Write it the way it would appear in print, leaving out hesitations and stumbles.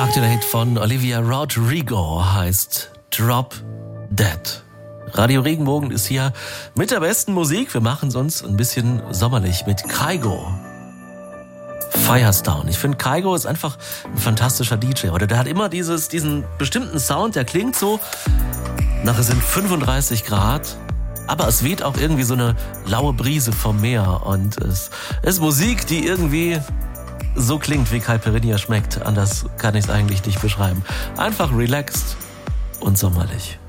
aktuelle Hit von Olivia Rodrigo heißt Drop Dead. Radio Regenbogen ist hier mit der besten Musik. Wir machen es uns ein bisschen sommerlich mit Kygo. Firestone. Ich finde, Kygo ist einfach ein fantastischer DJ. Oder der hat immer diesen bestimmten Sound, der klingt so, nach es sind 35 Grad, aber es weht auch irgendwie so eine laue Brise vom Meer. Und es ist Musik, die irgendwie so klingt, wie Caipirinha schmeckt. Anders kann ich es eigentlich nicht beschreiben. Einfach relaxed und sommerlich.